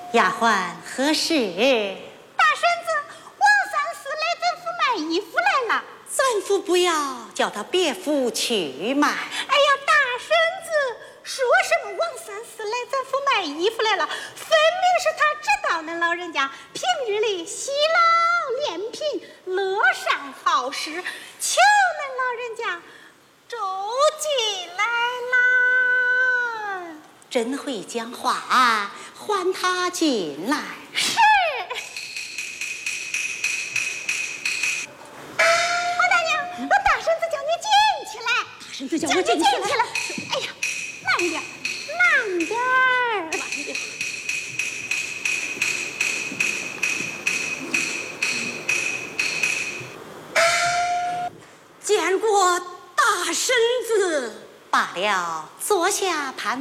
丫鬟何事？ 大婶子，王三思来咱府买衣服来了。 咱府不要，叫他别府去买。 哎呀，大婶子，说什么王三思来咱府买衣服来了？分明是他知道恁老人家平日里惜劳练贫，乐善好施，求恁老人家周进来啦。 真会讲话，唤他进来。 是。王大娘，大婶子叫你进去来。 大婶子叫我进去来。 哎呀，慢点，慢点儿，慢点。 见过大婶子。罢了，坐下谈。